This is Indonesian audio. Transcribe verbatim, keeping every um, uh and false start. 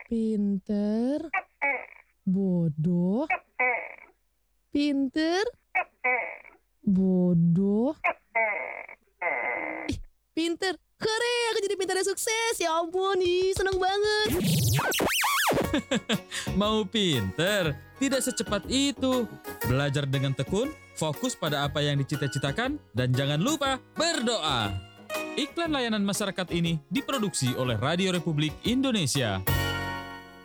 Pinter, bodoh, pinter, bodoh, ih, pinter. Hore, aku jadi pintar dan sukses. Ya ampun, ih, seneng banget. Mau pinter? Tidak secepat itu. Belajar dengan tekun, fokus pada apa yang dicita-citakan, dan jangan lupa berdoa. Iklan layanan masyarakat ini diproduksi oleh Radio Republik Indonesia.